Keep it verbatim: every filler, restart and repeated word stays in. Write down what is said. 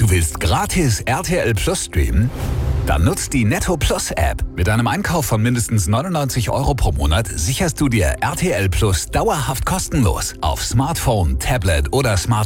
Du willst gratis R T L Plus streamen? Dann nutzt die Netto Plus App. Mit einem Einkauf von mindestens neunundneunzig Euro pro Monat sicherst du dir R T L Plus dauerhaft kostenlos auf Smartphone, Tablet oder Smart